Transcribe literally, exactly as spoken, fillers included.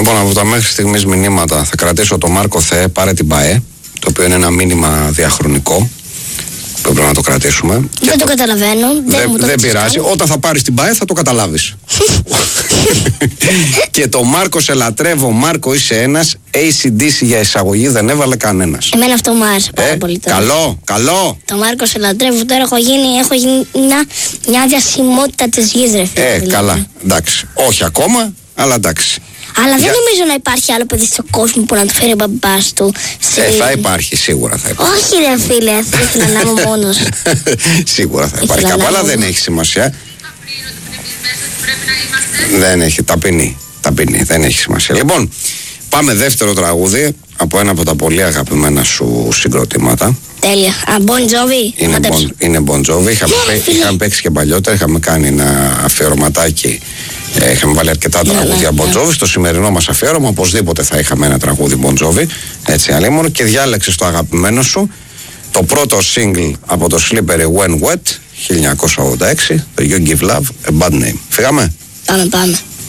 Λοιπόν, από τα μέχρι στιγμής μηνύματα θα κρατήσω το Μάρκο Θεέ, πάρε την ΠΑΕ, το οποίο είναι ένα μήνυμα διαχρονικό που πρέπει να το κρατήσουμε. Δεν το, το καταλαβαίνω. Δεν, δεν, το δεν πειράζει. Κάνω. Όταν θα πάρεις την ΠΑΕ θα το καταλάβεις. Και το Μάρκο σε λατρεύω, Μάρκο είσαι ένας. έι σι ντι σι για εισαγωγή δεν έβαλε κανένας. Εμένα αυτό μου άρεσε πάρα ε, πολύ τώρα. Καλό, καλό. Το Μάρκο σε λατρεύω. Τώρα έχω γίνει, έχω γίνει μια, μια διασημότητα της γης, ρε φίλε. Ε, δηλαδή. Καλά. Εντάξει. Όχι ακόμα, αλλά εντάξει. Αλλά δεν για... νομίζω να υπάρχει άλλο παιδί στον κόσμο που να του φέρει ο μπαμπάς του. Σε... Ε, θα υπάρχει, σίγουρα θα υπάρχει. Όχι, ρε φίλε, θα ήθελα να είμαι μόνος. Σίγουρα θα υπάρχει. Καπάλα δεν έχει σημασία. Δεν έχει, ταπεινή. Ταπεινή, δεν έχει σημασία. Λοιπόν, πάμε δεύτερο τραγούδι από ένα από τα πολύ αγαπημένα σου συγκροτήματα. Τέλεια. Α, Bon Jovi. Είναι, bon, είναι Bon Jovi. Είχαμε, yeah, είχαμε παίξει και παλιότερα, είχαμε κάνει ένα αφιερωματάκι. Ε, είχαμε βάλει αρκετά τραγούδια Bon Jovi. Στο σημερινό μας αφιέρωμα, οπωσδήποτε θα είχαμε ένα τραγούδι Bon Jovi. Έτσι, αλίμονο. Και διάλεξες το αγαπημένο σου. Το πρώτο single από το Slippery When Wet χίλια εννιακόσια ογδόντα έξι, το You Give Love a Bad Name. Φύγαμε. Πάμε, πάμε.